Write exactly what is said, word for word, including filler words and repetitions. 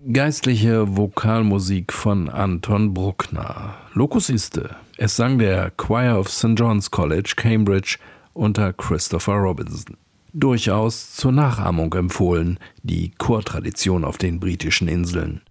Geistliche Vokalmusik von Anton Bruckner. Locus iste. Es sang der Choir of Saint John's College, Cambridge, unter Christopher Robinson. Durchaus zur Nachahmung empfohlen, die Chortradition auf den britischen Inseln.